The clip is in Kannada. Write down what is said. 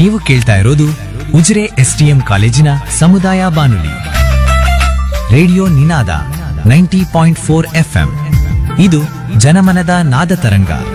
ನೀವು ಕೇಳ್ತಾ ಇರೋದು ಉಜಿರೆ ಎಸ್ಟಿಎಂ ಕಾಲೇಜಿನ ಸಮುದಾಯ ಬಾನುಲಿ ರೇಡಿಯೋ ನಿನಾದ 90.4 FM. ಇದು ಜನಮನದ ನಾದ ತರಂಗ.